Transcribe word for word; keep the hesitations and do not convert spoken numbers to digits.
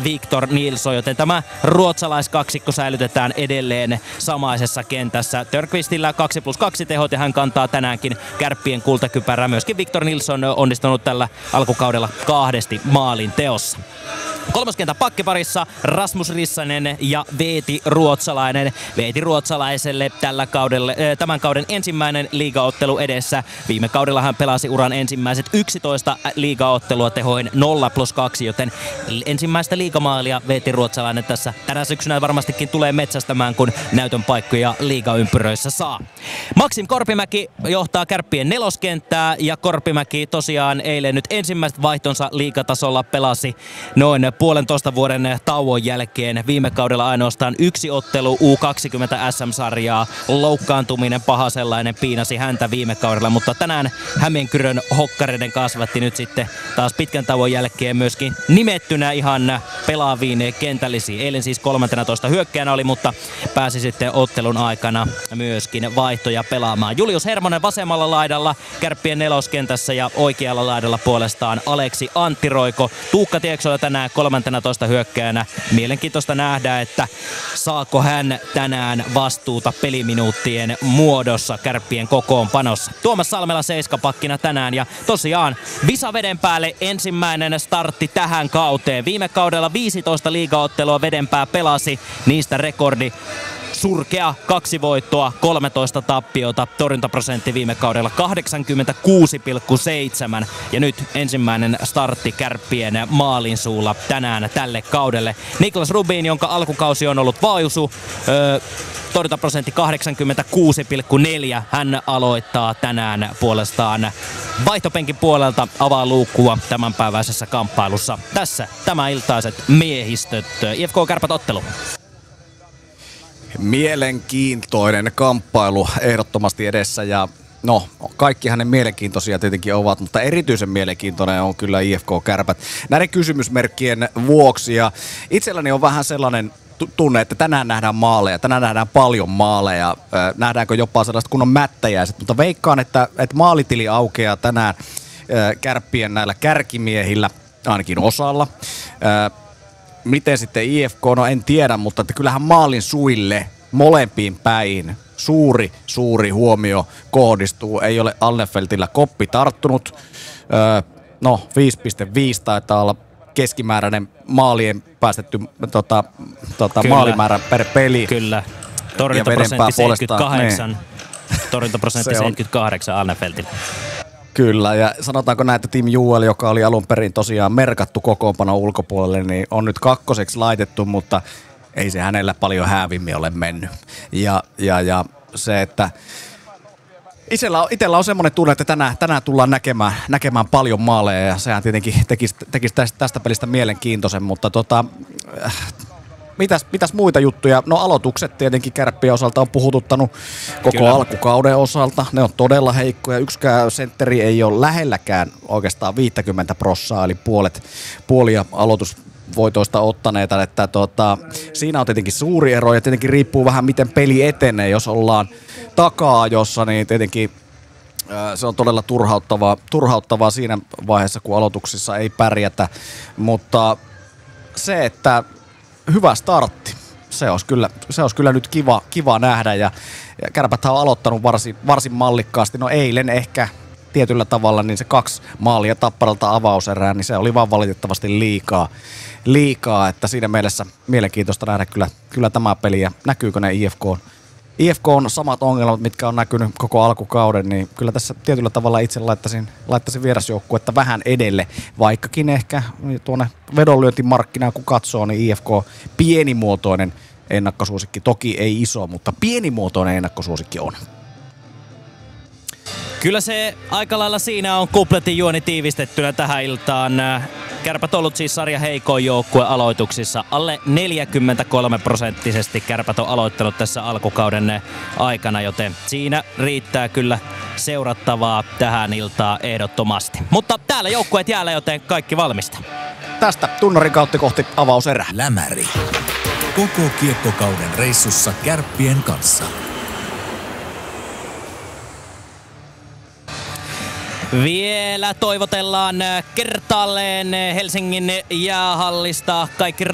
Victor Nilsson, joten tämä ruotsalaiskaksikko säilytetään edelleen samaisessa kentässä. Törnqvistillä kaksi plus kaksi tehot ja hän kantaa tänäänkin Kärppien kultakypärää. Myöskin Victor Nilsson on onnistunut tällä alkukaudella kahdesti maalin teossa. Kolmoskentän pakkiparissa Rasmus Rissanen ja Veeti Ruotsalainen. Veeti Ruotsalaiselle tällä kaudella, tämän kauden ensimmäinen liigaottelu edessä. Viime kaudella hän pelasi uran ensimmäiset yksitoista liigaottelua tehoin nolla plus kaksi, joten ensimmäistä liigamaalia Veeti Ruotsalainen tässä tänä syksynä varmastikin tulee metsästämään, kun näytön paikkoja liigaympyröissä saa. Maksim Korpimäki johtaa Kärppien neloskenttää ja Korpimäki tosiaan eilen nyt ensimmäiset vaihtonsa liigatasolla pelasi noin puolentoista vuoden tauon jälkeen. Viime kaudella ainoastaan yksi ottelu U kaksikymmentä S M-sarjaa. Loukkaantuminen, paha sellainen, piinasi häntä viime kaudella, mutta tänään Hämeenkyrön Hokkareiden kasvatti nyt sitten taas pitkän tauon jälkeen myöskin nimettynä ihan pelaaviin kentällisiin. Eilen siis kolmanteenatoista hyökkäänä oli, mutta pääsi sitten ottelun aikana myöskin vaihtoja pelaamaan. Julius Hermonen vasemmalla laidalla Kärppien neloskentässä ja oikealla laidalla puolestaan Aleksi Anttiroiko. Tuukka Tieksola tänään kolmanteenatoista hyökkäänä. Mielenkiintoista nähdä, että saako hän tänään vastuuta peliminuuttien muodossa Kärppien kokoonpanossa. Tuomas Salmela seiskapakkina tänään ja tosiaan visa veden päälle ensimmäinen startti tähän kauteen. Viime kaudella viisitoista liigaottelua Vedenpää pelasi, niistä rekordi surkea kaksi voittoa, kolmetoista tappiota, torjuntaprosentti viime kaudella kahdeksankymmentäkuusi pilkku seitsemän ja nyt ensimmäinen startti Kärppien maalin suulla tänään tälle kaudelle. Niklas Rubin, jonka alkukausi on ollut vaisu, öö, torjuntaprosentti kahdeksankymmentäkuusi pilkku neljä, hän aloittaa tänään puolestaan vaihtopenkin puolelta, avaa luukkua tämänpäiväisessä kamppailussa. Tässä tämä iltaiset miehistöt. I F K Kärpät ottelu. Mielenkiintoinen kamppailu ehdottomasti edessä ja no, kaikki hänen mielenkiintoisia tietenkin ovat, mutta erityisen mielenkiintoinen on kyllä I F K Kärpät näiden kysymysmerkkien vuoksi ja itselläni on vähän sellainen tunne, että tänään nähdään maaleja, tänään nähdään paljon maaleja, nähdäänkö jopa sellaista kunnon mättäjäiset, mutta veikkaan, että, että maalitili aukeaa tänään Kärppien näillä kärkimiehillä, ainakin osalla. Miten sitten I F K, no en tiedä, mutta että kyllähän maalin suille molempiin päin suuri, suuri huomio kohdistuu. Ei ole Alnefeltillä koppi tarttunut. Öö, no viisi pilkku viisi taitaa olla keskimääräinen maalien päästetty tota, tota, maalimäärä per peli. Kyllä, torjuntaprosentti seitsemänkymmentäkahdeksan, niin. torjuntaprosentti seitsemänkymmentäkahdeksan Alnefeltillä. Kyllä, ja sanotaanko näin, että Tim Juel, joka oli alun perin tosiaan merkattu kokoonpano ulkopuolelle, niin on nyt kakkoseksi laitettu, mutta ei se hänellä paljon häävimmin ole mennyt. Ja, ja, ja se, että Itellä, itellä on semmoinen tunne, että tänään, tänään tullaan näkemään, näkemään paljon maaleja, ja sehän tietenkin tekisi, tekisi tästä, tästä pelistä mielenkiintoisen, mutta tota... Äh, Mitäs, mitäs muita juttuja? No aloitukset tietenkin Kärppien osalta on puhututtanut koko Kyllä. alkukauden osalta. Ne on todella heikkoja. Yksikään sentteri ei ole lähelläkään oikeastaan viisikymmentä prossaa, eli puolet puolia aloitusvoitoista ottaneita. Että tota, siinä on tietenkin suuri ero ja tietenkin riippuu vähän miten peli etenee. Jos ollaan taka-ajossa, niin tietenkin se on todella turhauttavaa, turhauttavaa siinä vaiheessa, kun aloituksissa ei pärjätä. Mutta se, että hyvä startti. Se olisi kyllä, se olisi kyllä nyt kiva, kiva nähdä ja, ja Kärpäthän on aloittanut varsin, varsin mallikkaasti. No eilen ehkä tietyllä tavalla niin se kaksi maalia Tapparalta avauserään, niin se oli vaan valitettavasti liikaa. Liikaa, että siinä mielessä mielenkiintoista nähdä kyllä, kyllä tämä peli ja näkyykö ne I F K. I F K on samat ongelmat, mitkä on näkynyt koko alkukauden, niin kyllä tässä tietyllä tavalla itse laittaisin, laittaisin vierasjoukkuetta vähän edelle, vaikkakin ehkä tuonne vedonlyöntimarkkinaan kun katsoo, niin I F K pienimuotoinen ennakkosuosikki, toki ei iso, mutta pienimuotoinen ennakkosuosikki on. Kyllä se aika lailla siinä on kupletin juoni tiivistettynä tähän iltaan. Kärpät ollut siis sarja heikoin joukkue aloituksissa. Alle neljäkymmentäkolme prosenttisesti Kärpät on aloittanut tässä alkukauden aikana, joten siinä riittää kyllä seurattavaa tähän iltaan ehdottomasti. Mutta täällä joukkueet jäällä, joten kaikki valmista. Tästä tunnarin kautta kohti avauserä. Lämäri. Koko kiekkokauden reissussa Kärppien kanssa. Vielä toivotellaan kertaalleen Helsingin jäähallista kaikki